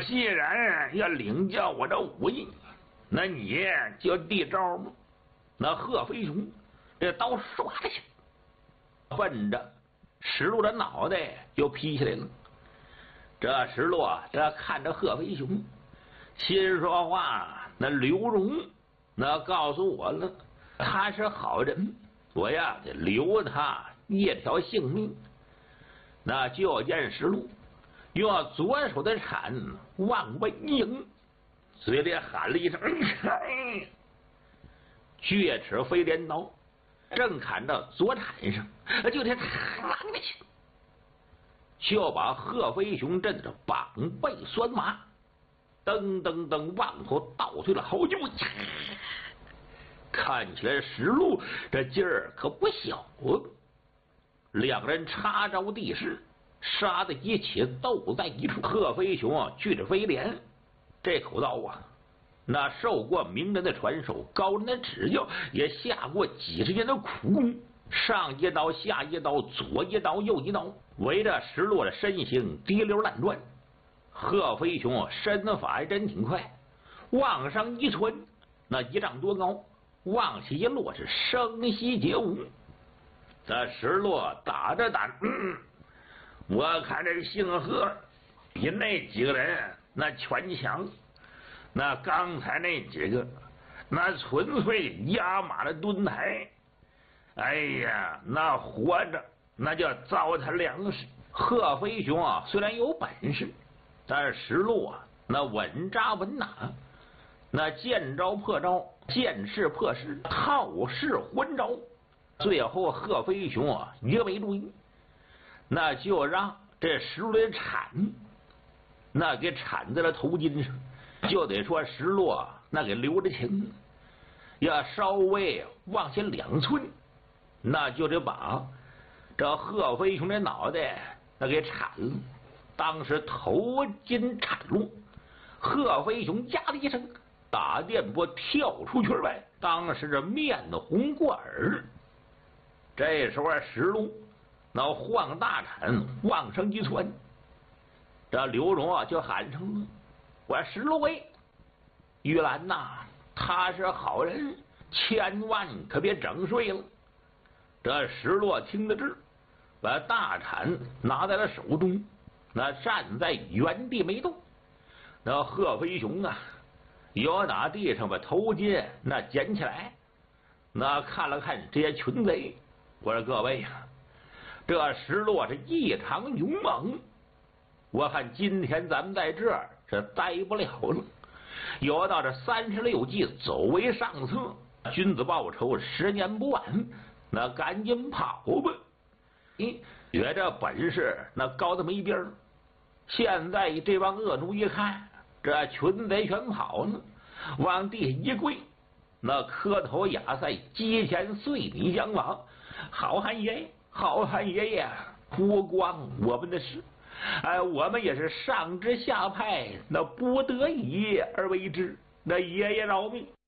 既然要领教我这武艺，那你就递招吧。那贺飞雄这刀唰的一下，奔着石路的脑袋就劈下来了。这石路这看着贺飞雄，心说话，那刘荣那告诉我了，他是好人，我呀得留他一条性命。那就见石路用左手的铲往外一迎，嘴里喊了一声锯齿飞镰刀正砍到左铲上，就得嘡的去，就把贺飞雄震得膀背酸麻，噔噔噔往后倒退了好几步。看起来石路这劲儿可不小啊！两人插招地势，杀的一起斗在一处。贺飞雄锯着飞镰，这口刀那受过名人的传授，高人的指教，也下过几十年的苦功，上一刀下一刀，左一刀右一刀，围着石落的身形滴溜乱转。贺飞雄身法还真挺快，往上一窜，那1丈多高，往下一落是声息皆无。这石落打着胆，我看这个姓贺比那几个人那全强。那刚才那几个，那纯粹压马的蹲台，哎呀，那活着那叫糟蹋粮食。贺飞雄虽然有本事，但是石路那稳扎稳打，那见招破招，见势破势，套式还招。最后贺飞雄一个没注意，那就让这石路的铲那给铲在了头巾上。就得说石路那给留着情，要稍微往前2寸，那就得把这贺飞雄的脑袋那给铲了。当时头巾铲落，贺飞雄呀的一声打电波跳出去外，当时这面红过耳。这时候石路那晃大铲往上一窜，这刘荣就喊上了，我石路威，玉兰呐，他是好人，千万可别整睡了。这石落听得这，把大铲拿在了手中，那站在原地没动。那贺飞雄又打地上把头巾那捡起来，那看了看这些群贼，我说各位这石落是异常勇猛，我看今天咱们在这儿是待不了了，有到这36计走为上策，君子报仇10年不晚，那赶紧跑吧！觉这本事那高的没边儿。现在这帮恶奴一看这群贼全跑了，往地下一跪，那磕头雅赛，阶前碎泥相往。好汉爷爷，好汉爷爷，不光我们的事，我们也是上至下派，那不得已而为之，那爷爷饶命。